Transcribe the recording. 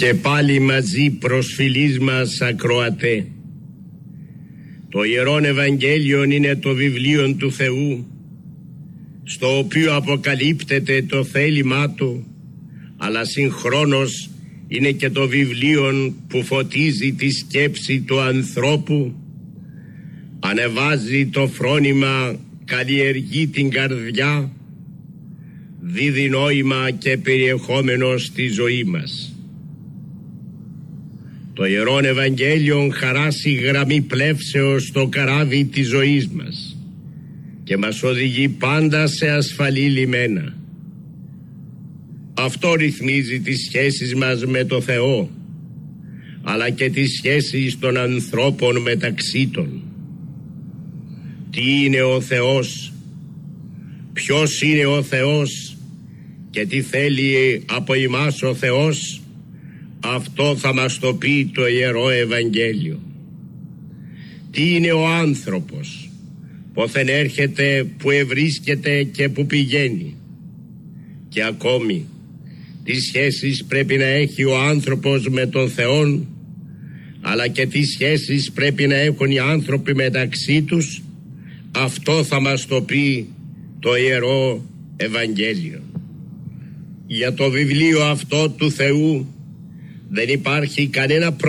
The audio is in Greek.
Και πάλι μαζί προσφυλείς μας ακροατέ. Το Ιερόν Ευαγγέλιον είναι το βιβλίο του Θεού, στο οποίο αποκαλύπτεται το θέλημά Του, αλλά συγχρόνως είναι και το βιβλίο που φωτίζει τη σκέψη του ανθρώπου, ανεβάζει το φρόνημα, καλλιεργεί την καρδιά, δίδει νόημα και περιεχόμενο στη ζωή μας. Το Ιερόν Ευαγγέλιον χαράσει γραμμή πλεύσεως στο καράβι της ζωής μας και μας οδηγεί πάντα σε ασφαλή λιμένα. Αυτό ρυθμίζει τις σχέσεις μας με το Θεό, αλλά και τις σχέσεις των ανθρώπων μεταξύ των. Τι είναι ο Θεός, ποιος είναι ο Θεός και τι θέλει από εμάς ο Θεός, αυτό θα μας το πει το Ιερό Ευαγγέλιο. Τι είναι ο άνθρωπος, πόθεν έρχεται, που ευρίσκεται και που πηγαίνει. Και ακόμη, τι σχέσεις πρέπει να έχει ο άνθρωπος με τον Θεό, αλλά και τι σχέσεις πρέπει να έχουν οι άνθρωποι μεταξύ τους, αυτό θα μας το πει το Ιερό Ευαγγέλιο. Για το βιβλίο αυτό του Θεού δεν υπάρχει κανένα